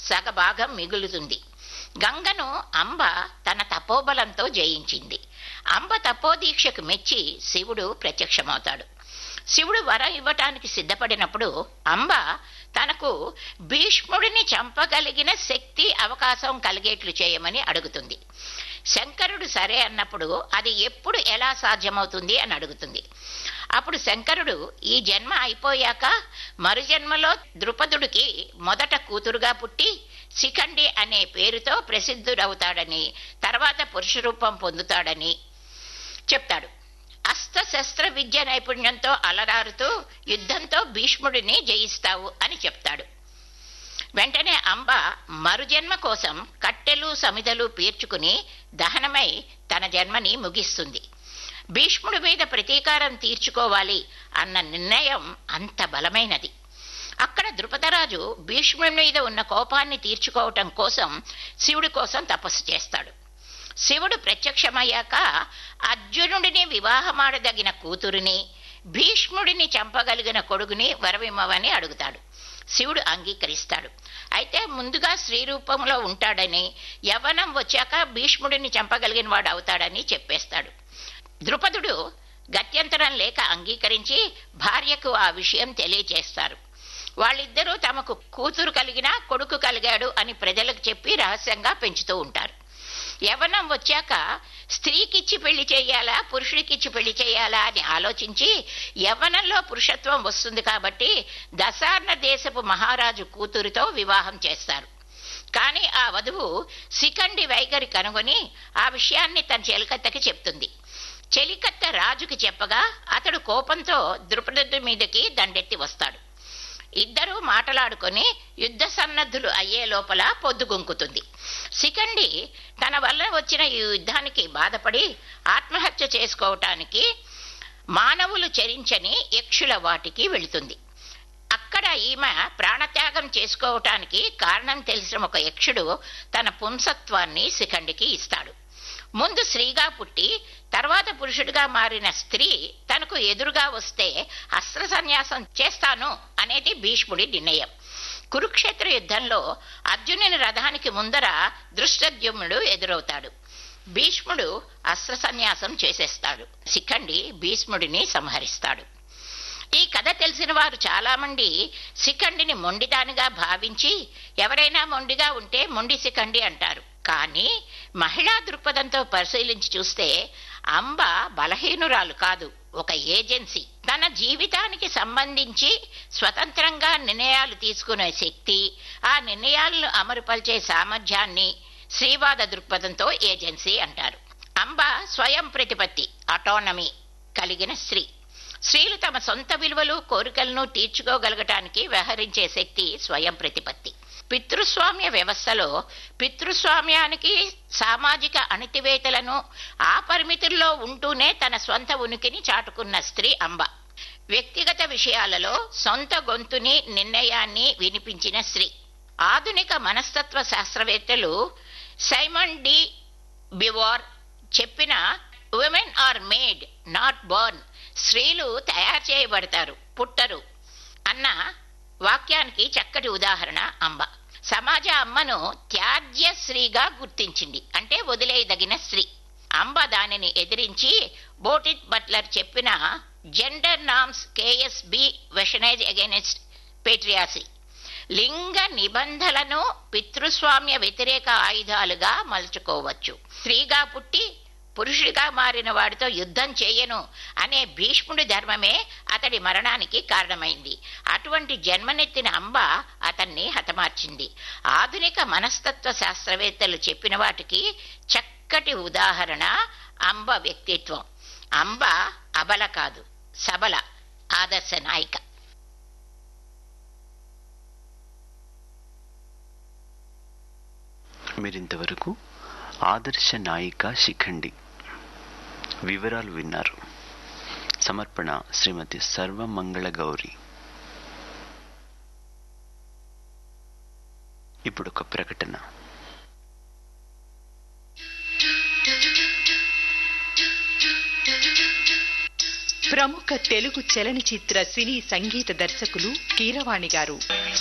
సగభాగం మిగులుతుంది. గంగను అంబ తన తపోబలంతో జయించింది. అంబ తపోదీక్షకు మెచ్చి శివుడు ప్రత్యక్షమవుతాడు. శివుడు వరం ఇవ్వటానికి సిద్ధపడినప్పుడు అంబ తనకు భీష్ముడిని చంపగలిగిన శక్తి అవకాశం కలిగేట్లు చేయమని అడుగుతుంది. శంకరుడు సరే అన్నప్పుడు అది ఎప్పుడు ఎలా సాధ్యమవుతుంది అని అడుగుతుంది. అప్పుడు శంకరుడు ఈ జన్మ అయిపోయాక మరుజన్మలో ద్రుపదుడికి మొదట కూతురుగా పుట్టి శిఖండి అనే పేరుతో ప్రసిద్ధుడవుతాడని, తర్వాత పురుష రూపం పొందుతాడని చెప్తాడు. అస్త్రశస్త్ర విద్య నైపుణ్యంతో అలరారుతూ యుద్ధంతో భీష్ముడిని జయిస్తావు అని చెప్తాడు. వెంటనే అంబ మరుజన్మ కోసం కట్టెలు సమిదలు పీర్చుకుని దహనమై తన జన్మని ముగిస్తుంది. భీష్ముడి మీద ప్రతీకారం తీర్చుకోవాలి అన్న నిర్ణయం అంత బలమైనది. అక్కడ ద్రుపదరాజు భీష్ముడి మీద ఉన్న కోపాన్ని తీర్చుకోవటం కోసం శివుడి కోసం తపస్సు చేస్తాడు. శివుడు ప్రత్యక్షమయ్యాక అర్జునుడిని వివాహమాడదగిన కూతురిని, భీష్ముడిని చంపగలిగిన కొడుకుని వరమిమ్మవని అడుగుతాడు. శివుడు అంగీకరిస్తాడు. అయితే ముందుగా స్త్రీ రూపంలో ఉంటాడని, యవ్వనం వచ్చాక భీష్ముడిని చంపగలిగిన వాడు అవుతాడని చెప్పేస్తాడు. ద్రుపదుడు గత్యంతరం లేక అంగీకరించి భార్యకు ఆ విషయం తెలియచేస్తారు. వాళ్ళిద్దరూ తమకు కూతురు కలిగినా కొడుకు కలిగాడు అని ప్రజలకు చెప్పి రహస్యంగా పెంచుతూ ఉంటారు. యవ్వనం వచ్చాక స్త్రీకిచ్చి పెళ్లి చేయాలా, పురుషుడికిచ్చి పెళ్లి చేయాలా అని ఆలోచించి యవ్వనంలో పురుషత్వం వస్తుంది కాబట్టి దశార్ణ దేశపు మహారాజు కూతురితో వివాహం చేస్తారు. కానీ ఆ వధువు శిఖండి వైఖరి కనుగొని ఆ విషయాన్ని తన చెలికత్తకి చెప్తుంది. చెలికత్త రాజుకి చెప్పగా అతడు కోపంతో ద్రుపదుడి మీదకి దండెత్తి వస్తాడు. ఇద్దరూ మాటలాడుకొని యుద్ధ సన్నద్ధులు అయ్యే లోపల పొద్దుగుంకుతుంది. శిఖండి తన వల్ల వచ్చిన ఈ యుద్ధానికి బాధపడి ఆత్మహత్య చేసుకోవటానికి మానవులు చరించని యక్షుల వాటికి వెళుతుంది. అక్కడ ఈమె ప్రాణత్యాగం చేసుకోవటానికి కారణం తెలిసిన ఒక యక్షుడు తన పుంసత్వాన్ని శిఖండికి ఇస్తాడు. ముందు స్త్రీగా పుట్టి తర్వాత పురుషుడిగా మారిన స్త్రీ తనకు ఎదురుగా వస్తే అస్త్ర సన్యాసం చేస్తాను అనేది భీష్ముడి నిర్ణయం. కురుక్షేత్ర యుద్ధంలో అర్జునుని రథానికి ముందర దృష్టద్యుమ్నుడు ఎదురవుతాడు. భీష్ముడు అస్త్ర సన్యాసం చేసేస్తాడు. శిఖండి భీష్ముడిని సంహరిస్తాడు. ఈ కథ తెలిసిన వారు చాలా మంది శిఖండిని మొండిదానిగా భావించి ఎవరైనా మొండిగా ఉంటే మొండి శిఖండి అంటారు. కానీ మహిళా దృక్పథంతో పరిశీలించి చూస్తే అంబ బలహీనురాలు కాదు, ఒక ఏజెన్సీ. తన జీవితానికి సంబంధించి స్వతంత్రంగా నిర్ణయాలు తీసుకునే శక్తి, ఆ నిర్ణయాలను అమలుపరిచే సామర్థ్యాన్ని స్త్రీవాద దృక్పథంతో ఏజెన్సీ అంటారు. అంబ స్వయం ప్రతిపత్తి, ఆటోనమీ కలిగిన స్త్రీ. స్త్రీలు తమ సొంత విలువలు కోరికలను తీర్చుకోగలగటానికి వ్యవహరించే శక్తి స్వయం ప్రతిపత్తి. పితృస్వామ్య వ్యవస్థలో పితృస్వామ్యానికి సామాజిక అణితివేతలను ఆ పరిమితుల్లో ఉంటూనే తన స్వంత ఉనికిని చాటుకున్న స్త్రీ అంబ. వ్యక్తిగత విషయాలలో సొంత గొంతుని, నిర్ణయాన్ని వినిపించిన స్త్రీ. ఆధునిక మనస్తత్వ శాస్త్రవేత్తలు సైమన్ డి బివార్ చెప్పిన women are made not Born, స్త్రీలు తయారు చేయబడతారు పుట్టరు అన్న వాక్యానికి చక్కటి ఉదాహరణ అంబ. సమాజ అమ్మను త్యాజ్య స్త్రీగా గుర్తించింది, అంటే వదిలేయదగిన స్త్రీ. అంబ దానిని ఎదిరించి బోటిట్ బట్లర్ చెప్పిన జెండర్ నామ్స్ కేఎస్బి వెషనైజ్ అగైనెస్ట్ పేట్రియాసీ, లింగ నిబంధనలను పితృస్వామ్య వ్యతిరేక ఆయుధాలుగా మలుచుకోవచ్చు. స్త్రీగా పుట్టి పురుషుడిగా మారిన వాడితో యుద్ధం చేయను అనే భీష్ముడి ధర్మమే అతడి మరణానికి కారణమైంది. అటువంటి జన్మనెత్తిన అంబ అతన్ని హతమార్చింది. ఆధునిక మనస్తత్వ శాస్త్రవేత్తలు చెప్పిన వాటికి చక్కటి ఉదాహరణ అంబ వ్యక్తిత్వం. అంబ అబల కాదు, సబల ఆదర్శ నాయిక. మీరింతవరకు ఆదర్శ నాయిక శిఖండి వివరాలు విన్నారు. సమర్పణ శ్రీమతి సర్వమంగళ గౌరి. ఇప్పుడు ఒక ప్రకటన. ప్రముఖ తెలుగు చలనచిత్ర సినీ సంగీత దర్శకులు కీరవాణి గారు